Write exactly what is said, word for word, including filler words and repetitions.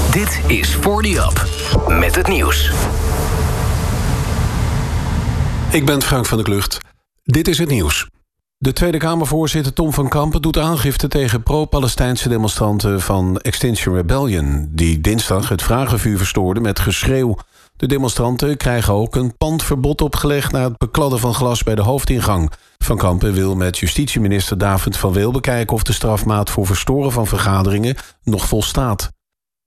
Dit is For The Up, met het nieuws. Ik ben Frank van der Klucht. Dit is het nieuws. De Tweede Kamervoorzitter Tom van Kampen doet aangifte tegen pro-Palestijnse demonstranten van Extinction Rebellion, die dinsdag het vragenvuur verstoorden met geschreeuw. De demonstranten krijgen ook een pandverbod opgelegd na het bekladden van glas bij de hoofdingang. Van Kampen wil met justitieminister David van Weel bekijken of de strafmaat voor verstoren van vergaderingen nog volstaat.